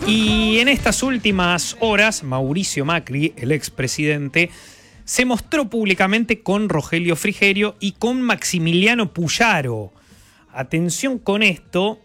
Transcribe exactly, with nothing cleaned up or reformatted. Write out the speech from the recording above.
Y en estas últimas horas, Mauricio Macri, el expresidente, se mostró públicamente con Rogelio Frigerio y con Maximiliano Puyaro. Atención con esto,